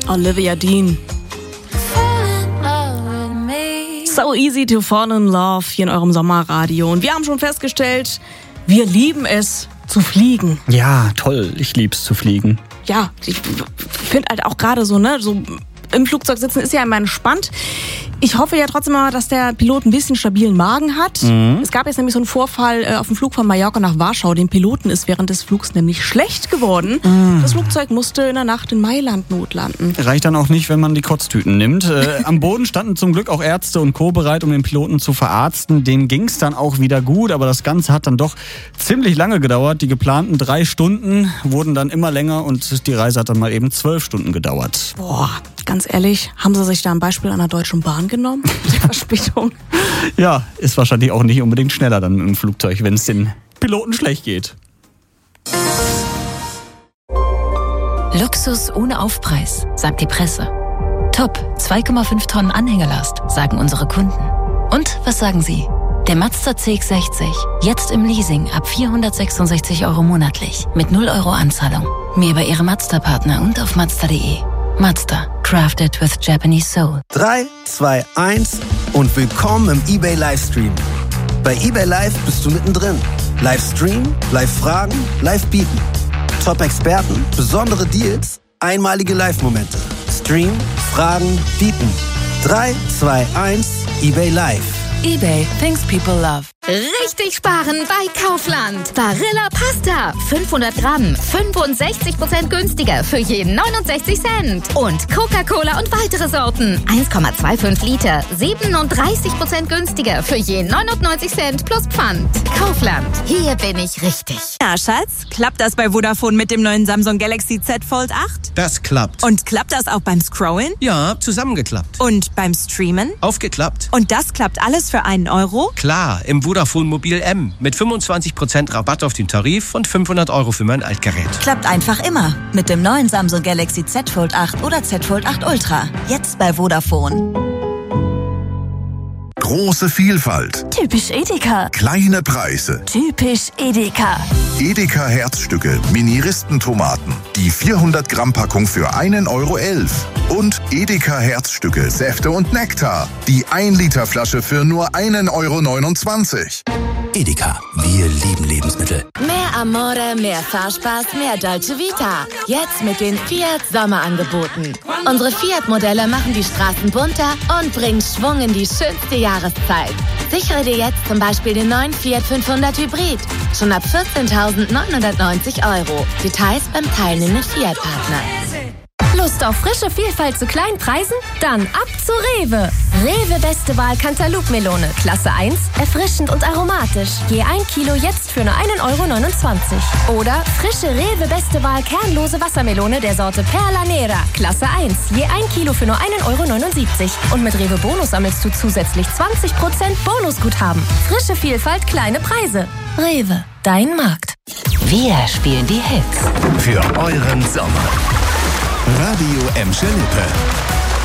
Olivia Dean. So easy to fall in love hier in eurem Sommerradio. Und wir haben schon festgestellt, wir lieben es zu fliegen. Ja, toll. Ich lieb's zu fliegen. Ja, ich finde halt auch gerade so, so im Flugzeug sitzen ist ja immer entspannt. Ich hoffe ja trotzdem mal, dass der Pilot ein bisschen stabilen Magen hat. Es gab jetzt nämlich so einen Vorfall auf dem Flug von Mallorca nach Warschau. Dem Piloten ist während des Flugs nämlich schlecht geworden. Das Flugzeug musste in der Nacht in Mailand notlanden. Reicht dann auch nicht, wenn man die Kotztüten nimmt. Am Boden standen zum Glück auch Ärzte und Co. bereit, um den Piloten zu verarzten. Dem ging's dann auch wieder gut, aber das Ganze hat dann doch ziemlich lange gedauert. Die geplanten 3 Stunden wurden dann immer länger und die Reise hat dann mal eben 12 Stunden gedauert. Boah, ganz ehrlich, haben Sie sich da ein Beispiel an der Deutschen Bahn genommen? Die Verspätung. Ja, ist wahrscheinlich auch nicht unbedingt schneller dann im Flugzeug, wenn es den Piloten schlecht geht. Luxus ohne Aufpreis, sagt die Presse. Top, 2,5 Tonnen Anhängelast, sagen unsere Kunden. Und was sagen Sie? Der Mazda CX-60, jetzt im Leasing ab 466 € monatlich, mit 0 € Anzahlung. Mehr bei Ihrem Mazda-Partner und auf Mazda.de. Mazda, crafted with Japanese soul. 3, 2, 1 und willkommen im eBay Livestream. Bei eBay Live bist du mittendrin. Livestream, Live-Fragen, Live-Bieten. Top-Experten, besondere Deals, einmalige Live-Momente. Stream, Fragen, Bieten. 3, 2, 1, eBay Live. eBay, things people love. Richtig sparen bei Kaufland. Barilla Pasta. 500 Gramm. 65% günstiger für jeden 69 Cent. Und Coca-Cola und weitere Sorten. 1,25 Liter. 37% günstiger für jeden 99 Cent plus Pfand. Kaufland. Hier bin ich richtig. Ja, Schatz, klappt das bei Vodafone mit dem neuen Samsung Galaxy Z Fold 8? Das klappt. Und klappt das auch beim Scrollen? Ja, zusammengeklappt. Und beim Streamen? Aufgeklappt. Und das klappt alles für 1 €? Klar, im Vodafone Mobil M mit 25% Rabatt auf den Tarif und 500 € für mein Altgerät. Klappt einfach immer mit dem neuen Samsung Galaxy Z Fold 8 oder Z Fold 8 Ultra. Jetzt bei Vodafone. Große Vielfalt. Typisch Edeka. Kleine Preise. Typisch Edeka. Edeka Herzstücke, Mini-Ristentomaten. Die 400 Gramm Packung für 1,11 € Und Edeka Herzstücke, Säfte und Nektar. Die 1 Liter Flasche für nur 1,29 €. Edeka, wir lieben Lebensmittel. Mehr Amore, mehr Fahrspaß, mehr Dolce Vita. Jetzt mit den Fiat Sommerangeboten. Unsere Fiat-Modelle machen die Straßen bunter und bringen Schwung in die schönste Jahreszeit. Sichere dir jetzt zum Beispiel den neuen Fiat 500 Hybrid. Schon ab 14.990 €. Details beim teilnehmenden Fiat-Partner. Lust auf frische Vielfalt zu kleinen Preisen? Dann ab zu Rewe. Rewe Beste Wahl Cantaloupe-Melone. Klasse 1, erfrischend und aromatisch. Je 1 Kilo jetzt für nur 1,29 €. Oder frische Rewe Beste Wahl kernlose Wassermelone der Sorte Perla Nera. Klasse 1, je 1 Kilo für nur 1,79 €. Und mit Rewe Bonus sammelst du zusätzlich 20% Bonusguthaben. Frische Vielfalt, kleine Preise. Rewe, dein Markt. Wir spielen die Hits. Für euren Sommer. Radio Emscher Lippe.